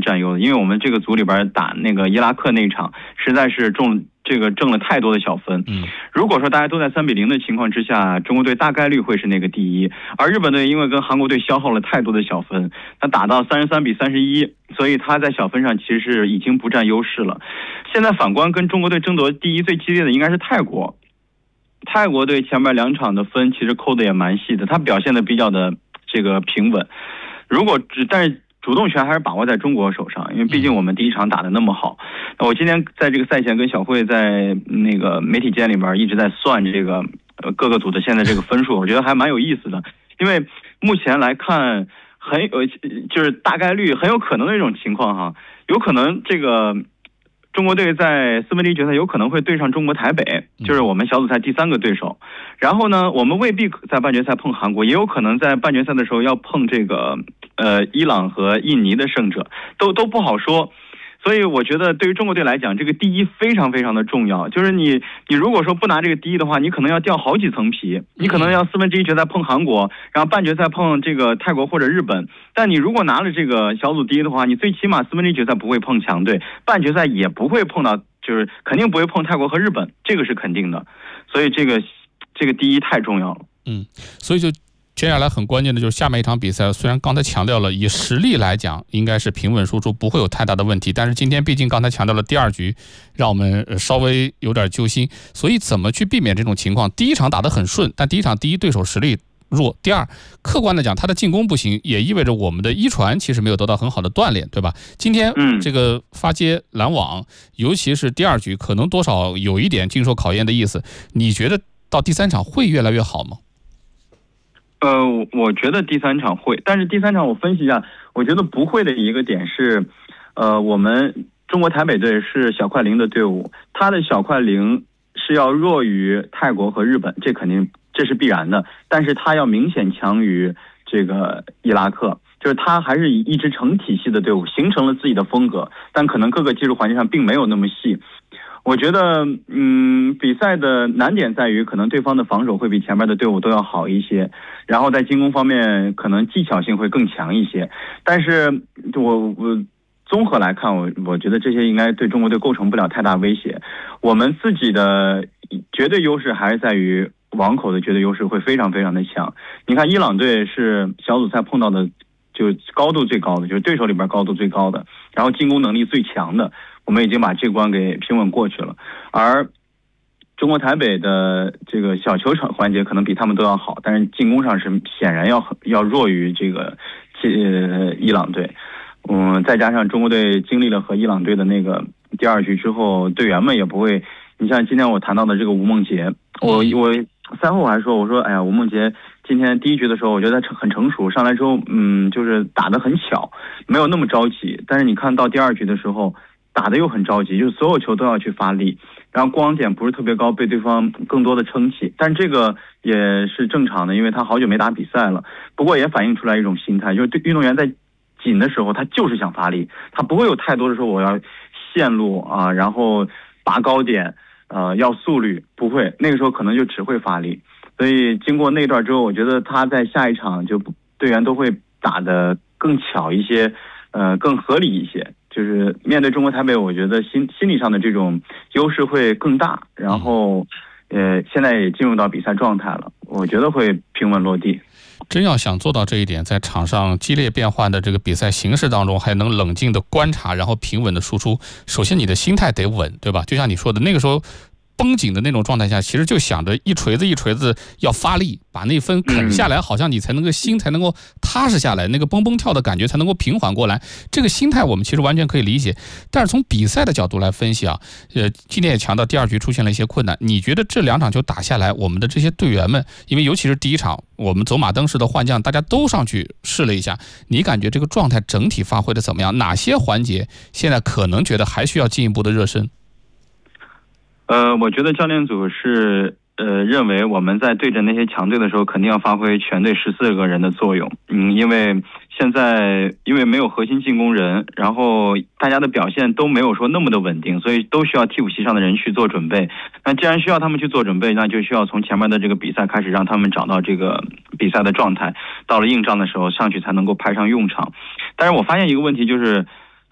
占优的，因为我们这个组里边打那个伊拉克那场，实在是挣了太多的小分。如果说大家都在3-0的情况之下，中国队大概率会是那个第一，而日本队因为跟韩国队消耗了太多的小分，他打到33-31，所以他在小分上其实是已经不占优势了。现在反观跟中国队争夺第一最激烈的应该是泰国。泰国队前面2场的分其实扣的也蛮细的，他表现的比较的这个平稳。但是主动权还是把握在中国手上，因为毕竟我们第一场打得那么好。我今天在这个赛前跟小慧在那个媒体间里边一直在算这个各个组的现在这个分数，我觉得还蛮有意思的。因为目前来看就是大概率很有可能的一种情况哈，有可能这个中国队在1/4决赛有可能会对上中国台北，就是我们小组赛第3个对手。然后呢，我们未必在半决赛碰韩国，也有可能在半决赛的时候要碰这个伊朗和印尼的胜者，都不好说。所以我觉得对于中国队来讲，这个第一非常非常的重要。就是你如果说不拿这个第一的话，你可能要掉好几层皮，你可能要1/4决赛碰韩国，然后半决赛碰这个泰国或者日本。但你如果拿了这个小组第一的话，你最起码1/4决赛不会碰强队，半决赛也不会碰到，就是肯定不会碰泰国和日本，这个是肯定的。所以这个第一太重要了。 所以就接下来很关键的就是下面一场比赛，虽然刚才强调了以实力来讲应该是平稳输出，不会有太大的问题，但是今天毕竟刚才强调了第2局让我们稍微有点揪心。所以怎么去避免这种情况？第一场打得很顺，但第一场第一对手实力弱，第二客观的讲他的进攻不行，也意味着我们的一传其实没有得到很好的锻炼，对吧？今天这个发接拦网，尤其是第2局可能多少有一点经受考验的意思。你觉得到第3场会越来越好吗？ 我觉得第3场会，但是第3场我分析一下，我觉得不会的一个点是，我们中国台北队是小快灵的队伍，他的小快灵是要弱于泰国和日本，这是必然的，但是他要明显强于这个伊拉克，就是他还是以一支成体系的队伍，形成了自己的风格，但可能各个技术环节上并没有那么细。我觉得比赛的难点在于可能对方的防守会比前面的队伍都要好一些，然后在进攻方面可能技巧性会更强一些。但是我综合来看，我觉得这些应该对中国队构成不了太大威胁。我们自己的绝对优势还是在于网口的绝对优势会非常非常的强。你看伊朗队是小组赛碰到的就高度最高的，就是对手里边高度最高的，然后进攻能力最强的，我们已经把这关给平稳过去了。而中国台北的这个小球场环节可能比他们都要好，但是进攻上是显然要弱于这个伊朗队。再加上中国队经历了和伊朗队的那个第2局之后，队员们也不会，你像今天我谈到的这个吴梦洁，我赛后我还说，我说哎呀，吴梦洁今天第1局的时候我觉得他很成熟，上来之后就是打得很巧，没有那么着急。但是你看到第2局的时候打得又很着急，就是所有球都要去发力，然后光点不是特别高，被对方更多的撑起。但这个也是正常的，因为他好久没打比赛了。不过也反映出来一种心态，就是对运动员在紧的时候他就是想发力，他不会有太多的说我要线路啊，然后拔高点要速率，不会，那个时候可能就只会发力。所以经过那段之后，我觉得他在下一场就队员都会打得更巧一些，更合理一些。就是面对中国台北，我觉得心理上的这种优势会更大。然后现在也进入到比赛状态了，我觉得会平稳落地。 真要想做到这一点，在场上激烈变换的这个比赛形势当中，还能冷静的观察，然后平稳的输出，首先你的心态得稳，对吧？就像你说的，那个时候绷紧的那种状态下，其实就想着一锤子一锤子要发力，把那分啃下来，好像你才能够心才能够踏实下来，那个蹦蹦跳的感觉才能够平缓过来。这个心态我们其实完全可以理解。但是从比赛的角度来分析啊，今天也强调第2局出现了一些困难。你觉得这2场球打下来，我们的这些队员们，因为尤其是第1场我们走马灯式的换将，大家都上去试了一下，你感觉这个状态整体发挥的怎么样？哪些环节现在可能觉得还需要进一步的热身？ 我觉得教练组是认为我们在对阵那些强队的时候，肯定要发挥全队14个人的作用。因为现在没有核心进攻人，然后大家的表现都没有说那么的稳定，所以都需要替补席上的人去做准备。那既然需要他们去做准备，那就需要从前面的这个比赛开始，让他们找到这个比赛的状态，到了硬仗的时候上去才能够派上用场。但是我发现一个问题，就是